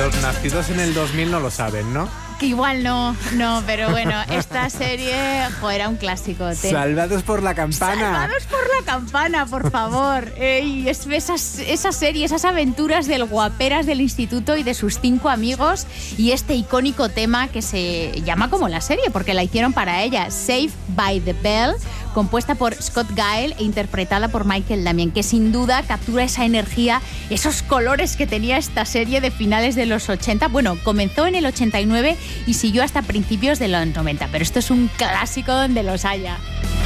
Los nacidos en el 2000 no lo saben, ¿no? Que igual no, pero bueno, esta serie, era un clásico. Salvados por la campana. Salvados por la campana, por favor. Y esa serie, esas aventuras del guaperas del instituto y de sus 5 amigos y este icónico tema que se llama como la serie, porque la hicieron para ella, Saved by the Bell, compuesta por Scott Gale e interpretada por Michael Damian, que sin duda captura esa energía, esos colores que tenía esta serie de finales de los 80. Bueno, comenzó en el 89 y siguió hasta principios de los 90, pero esto es un clásico donde los haya.